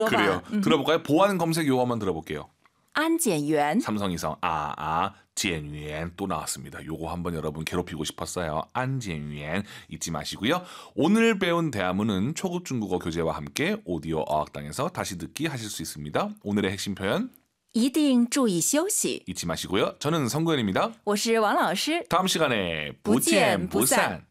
그래요. 들어볼까요? 보안 검색 요거 한번 들어볼게요. 安检员 삼성이성 지엔유엔 또 나왔습니다. 요거 한번 여러분 괴롭히고 싶었어요. 안지엔유엔 잊지 마시고요. 오늘 배운 대화문은 초급 중국어 교재와 함께 오디오 어학당에서 다시 듣기 하실 수 있습니다. 오늘의 핵심 표현 一定注意休息。 잊지 마시고요. 저는 성구현입니다. 我是王老师。 다음 시간에 不见不散。 不见不散